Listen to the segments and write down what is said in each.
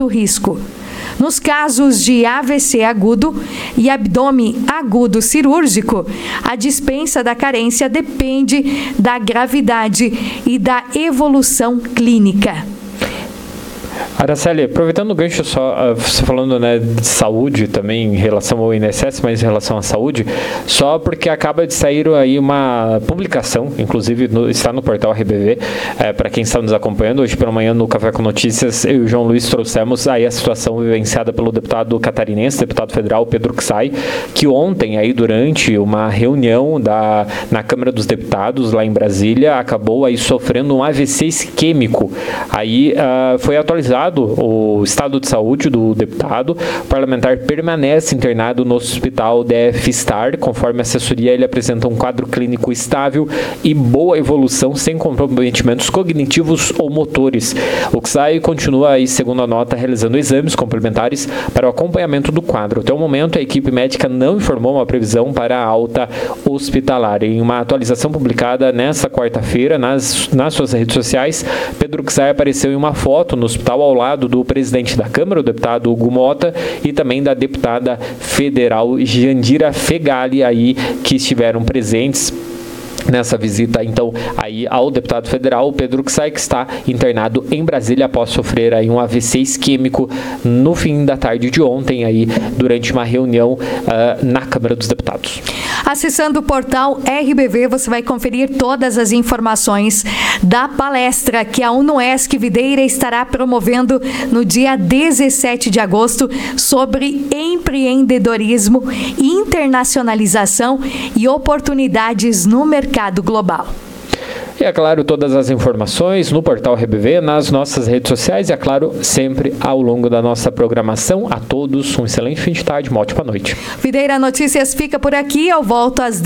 risco. Nos casos de AVC agudo e abdômen agudo cirúrgico, a dispensa da carência depende da gravidade e da evolução clínica. Araceli, aproveitando o gancho só, você falando, né, de saúde também em relação ao INSS, mas em relação à saúde, só porque acaba de sair aí uma publicação, inclusive está no portal RBV, para quem está nos acompanhando, hoje pela manhã no Café com Notícias, eu e o João Luiz trouxemos aí a situação vivenciada pelo deputado catarinense, deputado federal Pedro Ksai, que ontem aí durante uma reunião na Câmara dos Deputados lá em Brasília, acabou aí sofrendo um AVC isquêmico. Aí foi atualizado o estado de saúde do deputado. O parlamentar permanece internado no hospital DF-Star. Conforme a assessoria, ele apresenta um quadro clínico estável e boa evolução, sem comprometimentos cognitivos ou motores. O Ksai continua aí, segundo a nota, realizando exames complementares para o acompanhamento do quadro. Até o momento, a equipe médica não informou uma previsão para a alta hospitalar. Em uma atualização publicada nesta quarta-feira nas suas redes sociais, Pedro Ksai apareceu em uma foto no hospital ao lado do presidente da Câmara, o deputado Hugo Mota, e também da deputada federal Jandira Fegali, aí, que estiveram presentes nessa visita, então, aí ao deputado federal Pedro Ksai, que está internado em Brasília após sofrer aí um AVC isquêmico no fim da tarde de ontem, aí, durante uma reunião na Câmara dos Deputados. Acessando o portal RBV, você vai conferir todas as informações da palestra que a UNOESC Videira estará promovendo no dia 17 de agosto sobre empreendedorismo, internacionalização e oportunidades no mercado global. E, é claro, todas as informações no portal RBV, nas nossas redes sociais e, é claro, sempre ao longo da nossa programação. A todos um excelente fim de tarde, uma ótima noite. Videira Notícias fica por aqui. Eu volto às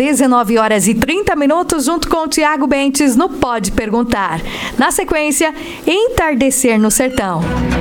19h30 junto com o Tiago Bentes no Pode Perguntar. Na sequência, Entardecer no Sertão.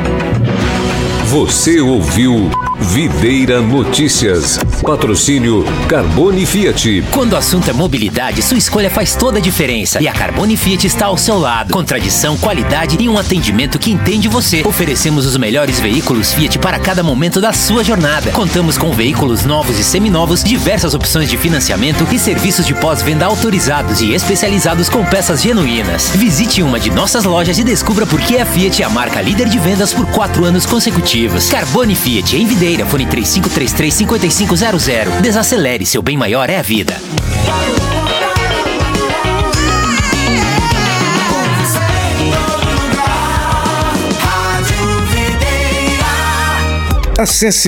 Você ouviu Videira Notícias. Patrocínio Carbone Fiat. Quando o assunto é mobilidade, sua escolha faz toda a diferença. E a Carbone Fiat está ao seu lado. Com tradição, qualidade e um atendimento que entende você. Oferecemos os melhores veículos Fiat para cada momento da sua jornada. Contamos com veículos novos e seminovos, diversas opções de financiamento e serviços de pós-venda autorizados e especializados com peças genuínas. Visite uma de nossas lojas e descubra por que a Fiat é a marca líder de vendas por 4 anos consecutivos. Carbone Fiat em Videira, fone 3533-5500. Desacelere, seu bem maior é a vida. Acesse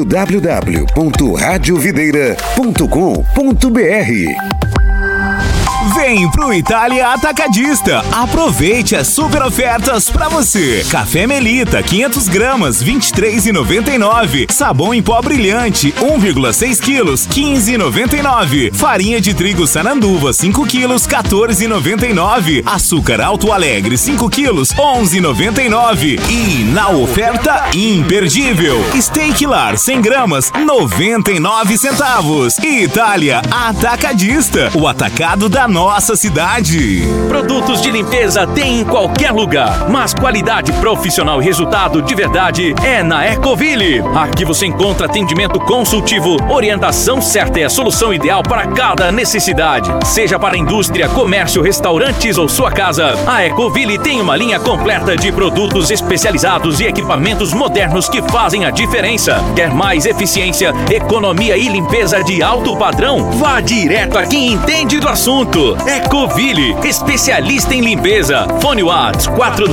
www.radiovideira.com.br. Vem pro Itália Atacadista. Aproveite as super ofertas pra você. Café Melita, 500 gramas, R$ 23,99. Sabão em pó brilhante, 1,6 quilos, R$ 15,99. Farinha de trigo Sananduva, 5 quilos, R$ 14,99. Açúcar Alto Alegre, 5 quilos, R$ 11,99. E na oferta imperdível, Steak Lar, 100 gramas, 99 centavos. Itália Atacadista, o atacado da nossa cidade. Produtos de limpeza tem em qualquer lugar, mas qualidade profissional e resultado de verdade é na Ecoville. Aqui você encontra atendimento consultivo, orientação certa e a solução ideal para cada necessidade. Seja para indústria, comércio, restaurantes ou sua casa, a Ecoville tem uma linha completa de produtos especializados e equipamentos modernos que fazem a diferença. Quer mais eficiência, economia e limpeza de alto padrão? Vá direto a quem entende do assunto. Ecoville, especialista em limpeza. Fone WhatsApp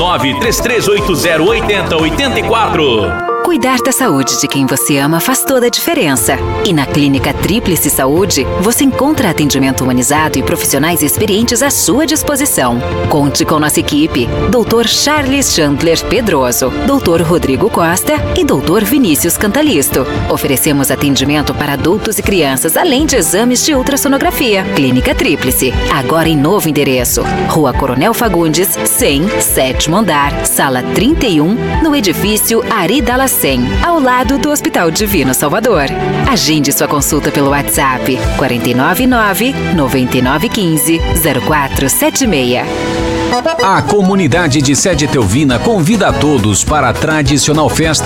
49-3380-8084. Cuidar da saúde de quem você ama faz toda a diferença. E na Clínica Tríplice Saúde, você encontra atendimento humanizado e profissionais experientes à sua disposição. Conte com nossa equipe: Dr. Charles Chandler Pedroso, Dr. Rodrigo Costa e Dr. Vinícius Cantalisto. Oferecemos atendimento para adultos e crianças, além de exames de ultrassonografia. Clínica Tríplice, agora em novo endereço: Rua Coronel Fagundes, 100, 7º andar, sala 31, no edifício Ari Dalacen, ao lado do Hospital Divino Salvador. Agende sua consulta pelo WhatsApp 499-9915-0476. A comunidade de Sede Etelvina convida a todos para a tradicional festa